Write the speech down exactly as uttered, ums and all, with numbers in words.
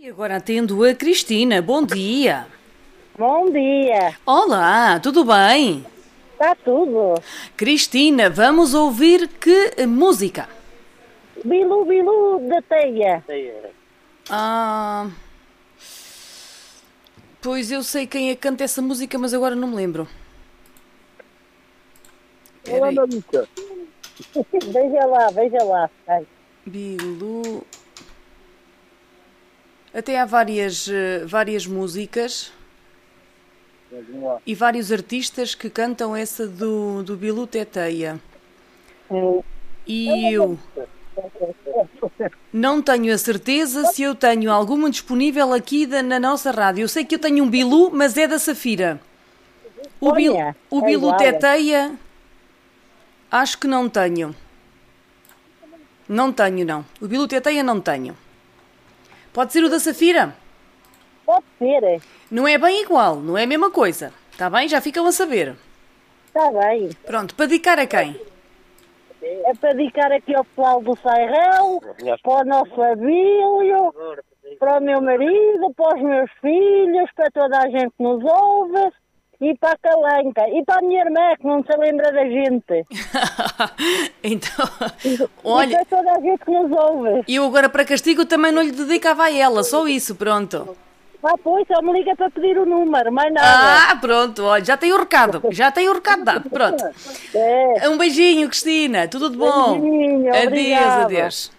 E agora atendo a Cristina. Bom dia. Bom dia. Olá, tudo bem? Está tudo. Cristina, vamos ouvir que música? Bilu Bilu da Teia. Ah, pois eu sei quem é que canta essa música, mas agora não me lembro. Olá, Maluca. Veja lá, veja lá. Ai. Bilu... Até há várias, eh, várias músicas e vários artistas que cantam essa do, do Bilu Teteia. Hum. E eu não tenho a certeza se eu tenho alguma disponível aqui da, na nossa rádio. Eu sei que eu tenho um Bilu, mas é da Safira. O, Bil, Olha, o é Bilu igual. Teteia, acho que não tenho. Não tenho, não. O Bilu Teteia não tenho. Pode ser o da Safira? Pode ser. Não é bem igual, não é a mesma coisa. Está bem? Já ficam a saber. Está bem. Pronto, para dedicar a quem? É para dedicar aqui ao pessoal do Sairão, para o nosso Abílio, para o meu marido, para os meus filhos, para toda a gente que nos ouve. E para a Calanca. E para a minha irmã, que não se lembra da gente. Então, E olha, para toda a gente que nos ouve. eu agora para castigo também não lhe dedicava a ela, só isso, pronto. Ah, pois, só me liga para pedir o número, mais nada. Ah, pronto, olha, já tem o recado, já tem o recado dado, pronto. É. Um beijinho, Cristina, tudo de bom. Beijinho, Adeus, obrigada. adeus.